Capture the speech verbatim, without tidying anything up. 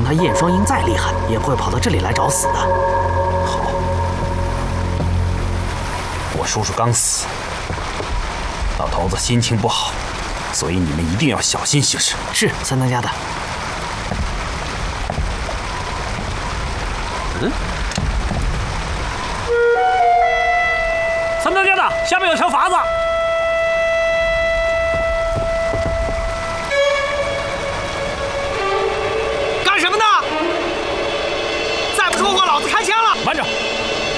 他燕双鹰再厉害，也不会跑到这里来找死的。 好，我叔叔刚死，老头子心情不好，所以你们一定要小心行事。 是三当家的。 嗯， 三当家的，下面有条筏子。